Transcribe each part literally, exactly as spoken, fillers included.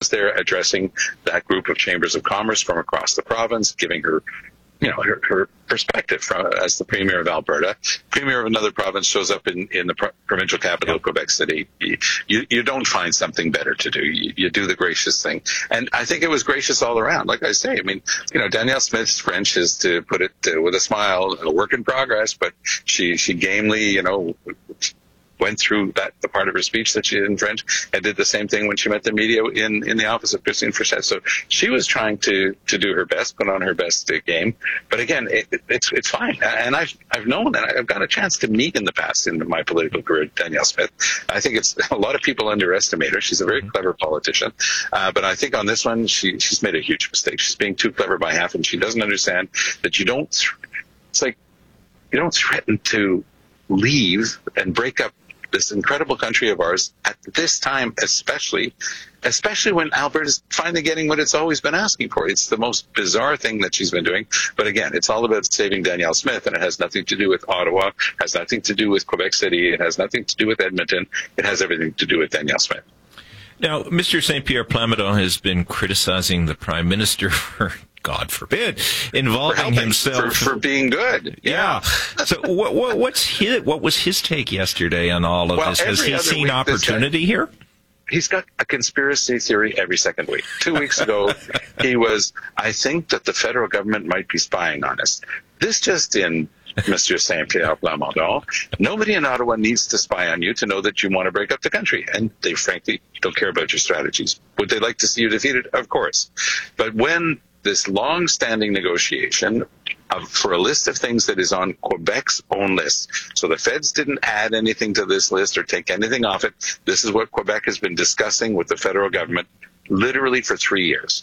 was there addressing that group of chambers of commerce from across the province, giving her, you know, her, her perspective from, as the Premier of Alberta. Premier of another province shows up in, in the pro- provincial capital of Quebec City. You, you don't find something better to do. You, you do the gracious thing. And I think it was gracious all around. Like I say, I mean, you know, Danielle Smith's French is, to put it uh, with a smile, a work in progress, but she, she gamely, you know, went through that the part of her speech that she did in French, and did the same thing when she met the media in, in the office of Christine Fréchette. So she was trying to, to do her best, put on her best uh, game. But again, it, it's it's fine. And I've I've known, and I've got a chance to meet in the past in my political career, Danielle Smith. I think it's a lot of people underestimate her. She's a very clever politician, uh, but I think on this one, she she's made a huge mistake. She's being too clever by half, and she doesn't understand that you don't. It's like you don't threaten to leave and break up this incredible country of ours at this time, especially, especially when Alberta's finally getting what it's always been asking for. It's the most bizarre thing that she's been doing. But again, it's all about saving Danielle Smith, and it has nothing to do with Ottawa, has nothing to do with Quebec City, it has nothing to do with Edmonton. It has everything to do with Danielle Smith. Now, Mister Saint Pierre Plamondon has been criticizing the Prime Minister for, God forbid, involving himself for, for being good. Yeah. yeah. So, what, what, what's his, what was his take yesterday on all of well, this? Has he seen week, opportunity guy, here? He's got a conspiracy theory every second week. Two weeks ago, he was, I think that the federal government might be spying on us. This just in, Mister Saint Pierre Plamondon. Nobody in Ottawa needs to spy on you to know that you want to break up the country. And they frankly don't care about your strategies. Would they like to see you defeated? Of course. But when this long-standing negotiation of, for a list of things that is on Quebec's own list, so the feds didn't add anything to this list or take anything off it. This is what Quebec has been discussing with the federal government literally for three years.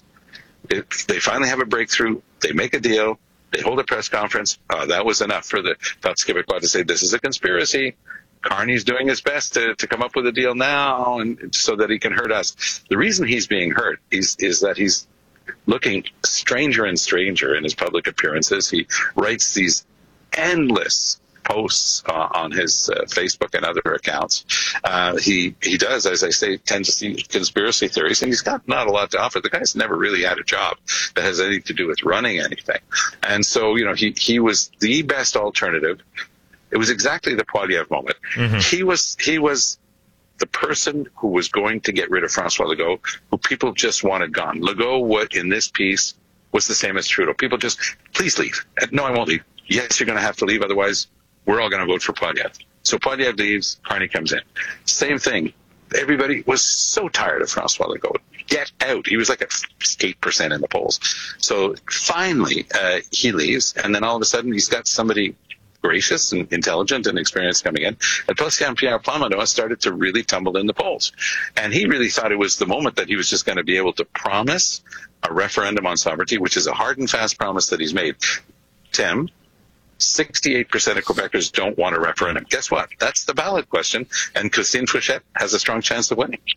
If they finally have a breakthrough, they make a deal, they hold a press conference. Uh, that was enough for the Parti Québécois to say this is a conspiracy. Carney's doing his best to, to come up with a deal now, and so that he can hurt us. The reason he's being hurt is is that he's looking stranger and stranger in his public appearances. He writes these endless posts uh, on his uh, Facebook and other accounts. Uh, he he does, as I say, tend to see conspiracy theories, and he's got not a lot to offer. The guy's never really had a job that has anything to do with running anything. And so, you know, he, he was the best alternative. It was exactly the Poilievre moment. Mm-hmm. He was he was the person who was going to get rid of François Legault, who people just wanted gone. Legault, what in this piece, was the same as Trudeau. People just, please leave. No, I won't leave. Yes, you're going to have to leave, otherwise we're all going to vote for Poilievre. So Poilievre leaves, Carney comes in. Same thing. Everybody was so tired of François Legault. Get out. He was like at eight percent in the polls. So finally, uh, he leaves, and then all of a sudden he's got somebody gracious and intelligent and experienced coming in. And plus, Pierre Plamondon started to really tumble in the polls. And he really thought it was the moment that he was just going to be able to promise a referendum on sovereignty, which is a hard and fast promise that he's made. Tim, sixty-eight percent of Quebecers don't want a referendum. Guess what? That's the ballot question, and Christine Fréchette has a strong chance of winning.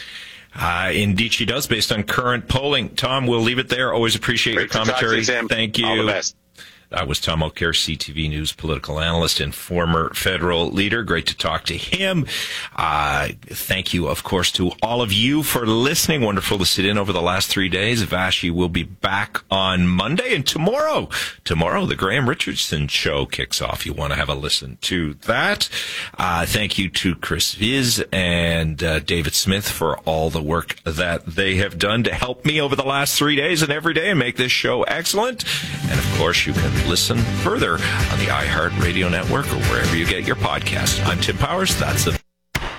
Uh, indeed she does, based on current polling. Tom, we'll leave it there. Always appreciate Great your commentary. To you, Thank you. All the best. That was Tom O'Kerr, C T V News political analyst and former federal leader. Great to talk to him. Uh, thank you, of course, to all of you for listening. Wonderful to sit in over the last three days. Vashi will be back on Monday, and tomorrow, tomorrow, the Graham Richardson Show kicks off. You want to have a listen to that. Uh, thank you to Chris Viz and uh, David Smith for all the work that they have done to help me over the last three days and every day and make this show excellent. And, of course, you can listen further on the iHeartRadio network or wherever you get your podcast. I'm Tim Powers. That's it.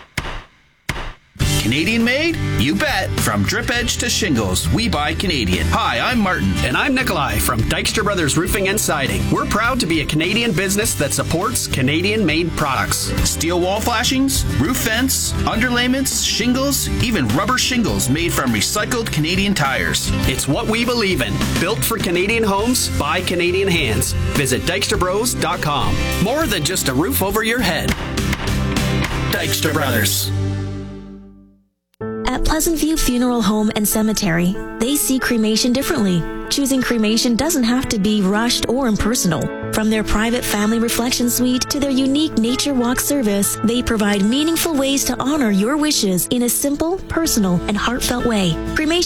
Canadian made? You bet. From drip edge to shingles, we buy Canadian. Hi, I'm Martin. And I'm Nikolai from Dykstra Brothers Roofing and Siding. We're proud to be a Canadian business that supports Canadian-made products. Steel wall flashings, roof vents, underlayments, shingles, even rubber shingles made from recycled Canadian tires. It's what we believe in. Built for Canadian homes by Canadian hands. Visit dykstra bros dot com. More than just a roof over your head. Dykstra Brothers. At Pleasant View Funeral Home and Cemetery, they see cremation differently. Choosing cremation doesn't have to be rushed or impersonal. From their private family reflection suite to their unique nature walk service, they provide meaningful ways to honor your wishes in a simple, personal, and heartfelt way. Cremation